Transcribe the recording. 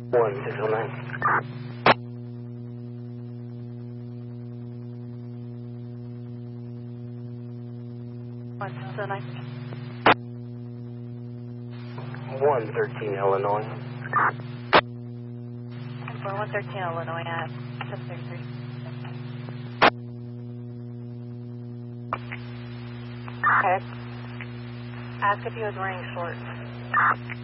1609. 113 Illinois. For 113 Illinois at 733. Okay. Ask if he was wearing shorts.